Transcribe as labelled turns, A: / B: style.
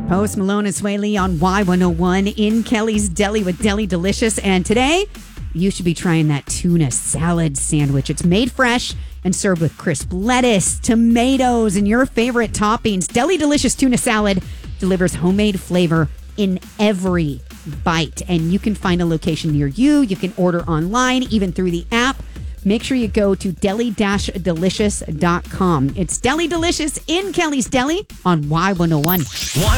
A: Post Malone and Sway Lee on Y101 in Kelly's Deli with Deli Delicious. And today, you should be trying that tuna salad sandwich. It's made fresh and served with crisp lettuce, tomatoes, and your favorite toppings. Deli Delicious tuna salad delivers homemade flavor in every bite. And you can find a location near you. You can order online, even through the app. Make sure you go to deli-delicious.com. It's Deli Delicious in Kelly's Deli on Y101.